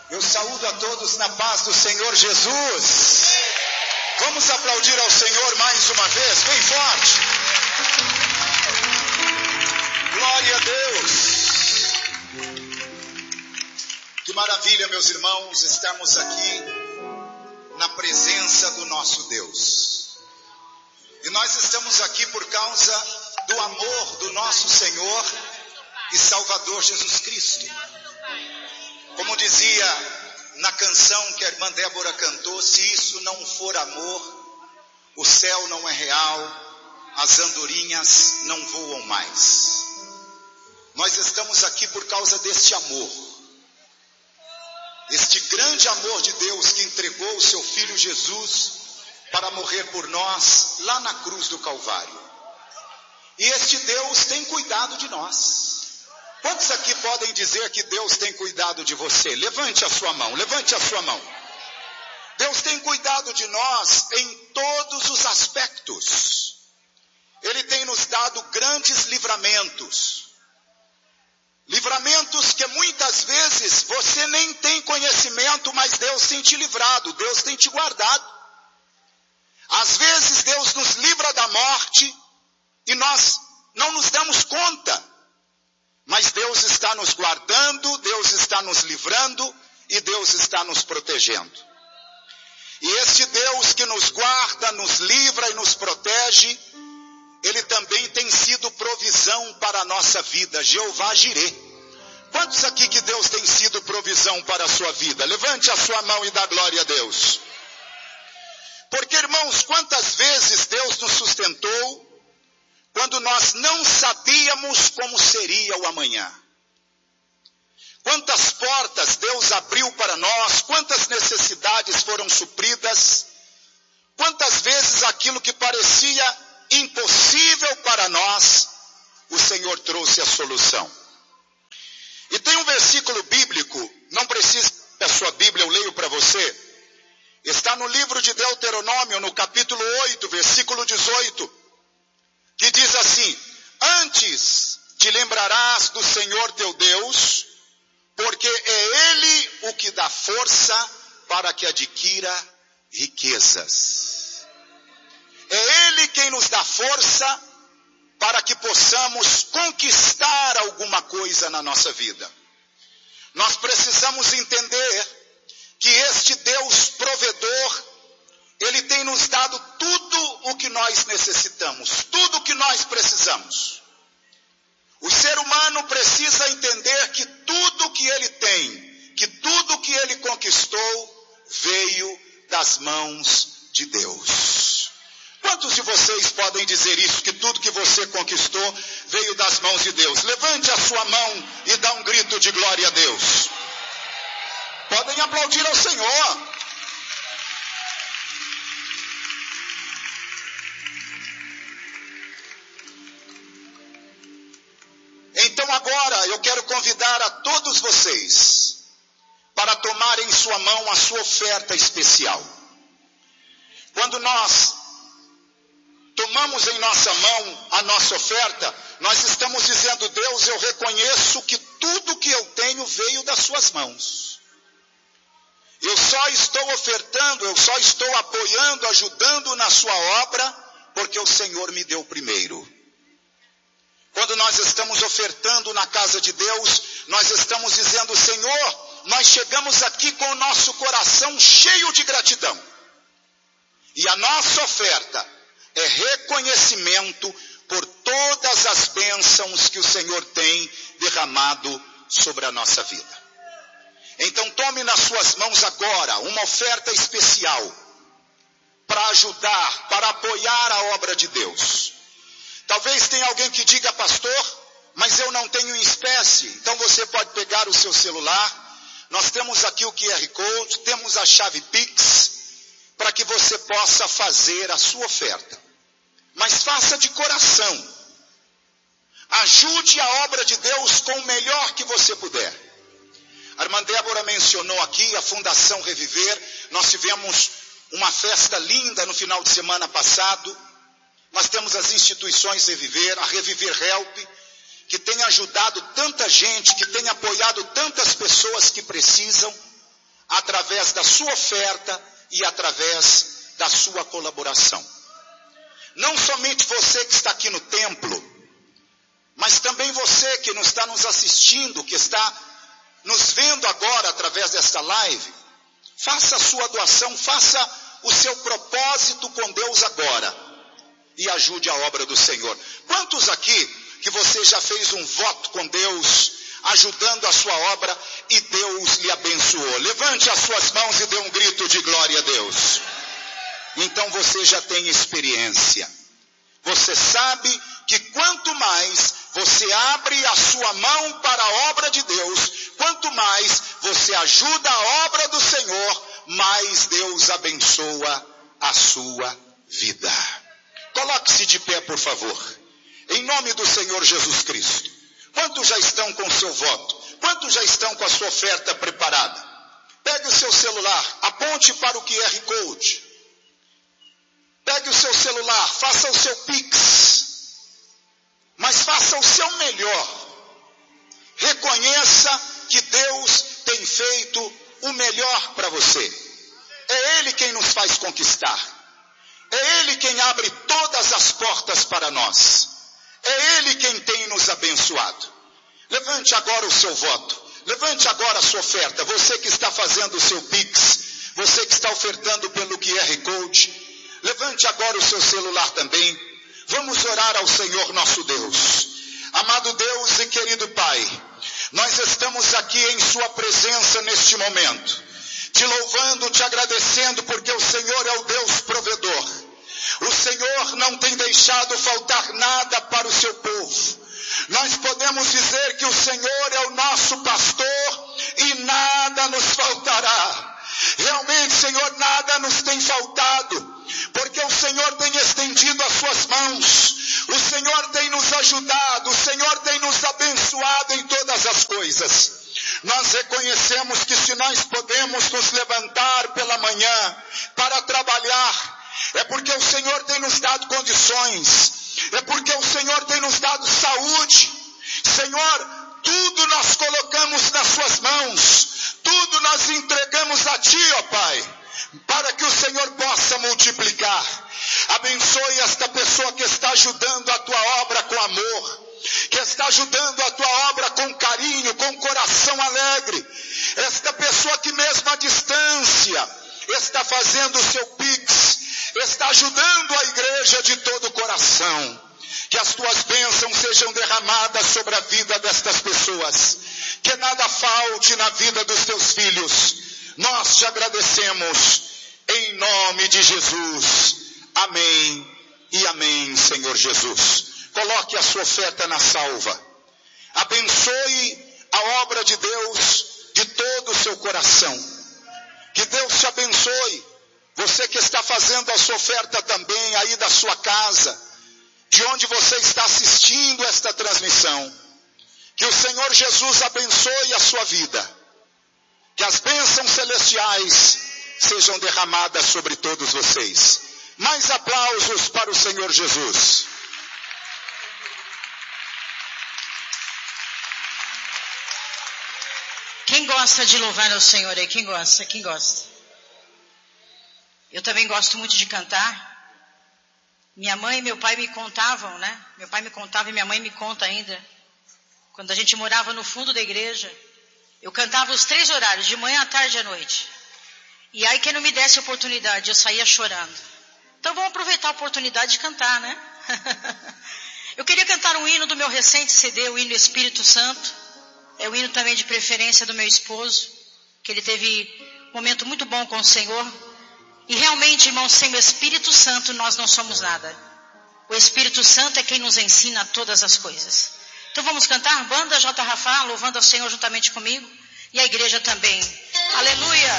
Eu saúdo a todos na paz do Senhor Jesus. Vamos aplaudir ao Senhor mais uma vez, bem forte. Glória a Deus. Que maravilha, meus irmãos, estarmos aqui na presença do nosso Deus. E nós estamos aqui por causa do amor do nosso Senhor e Salvador Jesus Cristo. Como dizia na canção que a irmã Débora cantou, se isso não for amor, o céu não é real, as andorinhas não voam mais. Nós estamos aqui por causa deste amor, este grande amor de Deus que entregou o seu Filho Jesus para morrer por nós lá na cruz do Calvário. E este Deus tem cuidado de nós. Quantos aqui podem dizer que Deus tem cuidado de você? Levante a sua mão, levante a sua mão. Deus tem cuidado de nós em todos os aspectos. Ele tem nos dado grandes livramentos. Livramentos que muitas vezes você nem tem conhecimento, mas Deus tem te livrado, Deus tem te guardado. Às vezes Deus nos livra da morte e nós não nos damos conta. Mas Deus está nos guardando, Deus está nos livrando e Deus está nos protegendo. E este Deus que nos guarda, nos livra e nos protege, Ele também tem sido provisão para a nossa vida, Jeová Jirê. Quantos aqui que Deus tem sido provisão para a sua vida? Levante a sua mão e dá glória a Deus. Porque, irmãos, quantas vezes Deus nos sustentou quando nós não sabíamos como seria o amanhã? Quantas portas Deus abriu para nós, quantas necessidades foram supridas, quantas vezes aquilo que parecia impossível para nós, o Senhor trouxe a solução. E tem um versículo bíblico, não precisa da sua Bíblia, eu leio para você, está no livro de Deuteronômio, no capítulo 8, versículo 18, que diz assim: antes te lembrarás do Senhor teu Deus, porque é Ele o que dá força para que adquira riquezas. É Ele quem nos dá força para que possamos conquistar alguma coisa na nossa vida. Nós precisamos entender que este Deus provedor, Ele tem nos dado tudo o que nós necessitamos, tudo o que nós precisamos. O ser humano precisa entender que tudo que ele tem, que tudo que ele conquistou, veio das mãos de Deus. Quantos de vocês podem dizer isso, que tudo que você conquistou veio das mãos de Deus? Levante a sua mão e dá um grito de glória a Deus. Podem aplaudir ao Senhor. Então agora eu quero convidar a todos vocês para tomarem em sua mão a sua oferta especial. Quando nós tomamos em nossa mão a nossa oferta, nós estamos dizendo: Deus, eu reconheço que tudo que eu tenho veio das suas mãos. Eu só estou ofertando, eu só estou apoiando, ajudando na sua obra, porque o Senhor me deu primeiro. Quando nós estamos ofertando na casa de Deus, nós estamos dizendo: Senhor, nós chegamos aqui com o nosso coração cheio de gratidão. E a nossa oferta é reconhecimento por todas as bênçãos que o Senhor tem derramado sobre a nossa vida. Então tome nas suas mãos agora uma oferta especial para ajudar, para apoiar a obra de Deus. Talvez tenha alguém que diga: pastor, mas eu não tenho em espécie. Então você pode pegar o seu celular, nós temos aqui o QR Code, temos a chave Pix, para que você possa fazer a sua oferta. Mas faça de coração. Ajude a obra de Deus com o melhor que você puder. A irmã Débora mencionou aqui a Fundação Reviver. Nós tivemos uma festa linda no final de semana passado. Nós temos as instituições Reviver, a Reviver Help, que tem ajudado tanta gente, que tem apoiado tantas pessoas que precisam. através da sua oferta e através da sua colaboração. Não somente você que está aqui no templo, mas também você que não está nos assistindo, que está nos vendo agora através desta live. Faça a sua doação, faça o seu propósito com Deus agora e ajude a obra do Senhor. Quantos aqui que você já fez um voto com Deus, ajudando a sua obra e Deus lhe abençoou? Levante as suas mãos e dê um grito de glória a Deus. Então você já tem experiência. Você sabe que quanto mais você abre a sua mão para a obra de Deus, quanto mais você ajuda a obra do Senhor, mais Deus abençoa a sua vida. Coloque-se de pé, por favor. Em nome do Senhor Jesus Cristo. Quantos já estão com o seu voto? Quantos já estão com a sua oferta preparada? Pegue o seu celular, aponte para o QR Code. Pegue o seu celular, faça o seu Pix. Mas faça o seu melhor. Reconheça que Deus tem feito o melhor para você. É Ele quem nos faz conquistar. É Ele quem abre todas as portas para nós. É Ele quem tem nos abençoado. Levante agora o seu voto. Levante agora a sua oferta. Você que está fazendo o seu Pix. Você que está ofertando pelo QR Code. Levante agora o seu celular também. Vamos orar ao Senhor nosso Deus. Amado Deus e querido Pai, nós estamos aqui em sua presença neste momento, te louvando, te agradecendo, porque o Senhor é o Deus provedor. O Senhor não tem deixado faltar nada para o seu povo. Nós podemos dizer que o Senhor é o nosso pastor e nada nos faltará. Realmente, Senhor, nada nos tem faltado, porque o Senhor tem estendido as suas mãos, o Senhor tem nos ajudado, o Senhor tem nos abençoado em todas as coisas. Nós reconhecemos que se nós podemos nos levantar pela manhã para trabalhar, é porque o Senhor tem nos dado condições, é porque o Senhor tem nos dado saúde. Senhor, tudo nós colocamos nas suas mãos, tudo nós entregamos a Ti, ó Pai, para que o Senhor possa multiplicar. Abençoe esta pessoa que está ajudando a Tua obra com amor, que está ajudando a Tua obra com carinho, com coração alegre. Esta pessoa que mesmo à distância está fazendo o seu Pix, está ajudando a igreja de todo o coração. Que as Tuas bênçãos sejam derramadas sobre a vida destas pessoas, que nada falte na vida dos Teus filhos. Nós te agradecemos em nome de Jesus. Amém e amém, Senhor Jesus. Coloque a sua oferta na salva. Abençoe a obra de Deus de todo o seu coração. Que Deus te abençoe. Você que está fazendo a sua oferta também aí da sua casa, de onde você está assistindo esta transmissão. Que o Senhor Jesus abençoe a sua vida. Que as bênçãos celestiais sejam derramadas sobre todos vocês. Mais aplausos para o Senhor Jesus. Quem gosta de louvar ao Senhor aí? Quem gosta? Quem gosta? Eu também gosto muito de cantar. Minha mãe e meu pai me contavam, né? Meu pai me contava e minha mãe me conta ainda. Quando a gente morava no fundo da igreja, eu cantava os 3 horários, de manhã, à tarde e à noite. E aí quem não me desse oportunidade, eu saía chorando. Então vamos aproveitar a oportunidade de cantar, né? Eu queria cantar um hino do meu recente CD, o hino Espírito Santo. É o hino também de preferência do meu esposo, que ele teve um momento muito bom com o Senhor. E realmente, irmãos, sem o Espírito Santo nós não somos nada. O Espírito Santo é quem nos ensina todas as coisas. Então vamos cantar, banda J. Rafa, louvando ao Senhor juntamente comigo. E a igreja também. Aleluia!